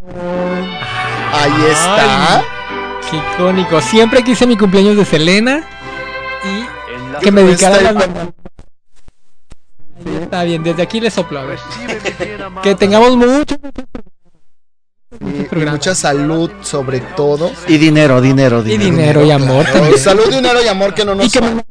Ahí está. Ay, qué icónico. Siempre quise mi cumpleaños de Selena y que me dedicara a las... Sí, está bien, desde aquí le soplo, a ver. Que tengamos mucho Y mucha salud sobre todo. Y dinero. y dinero y amor Claro, también. salud, dinero y amor que no nos Y que falten.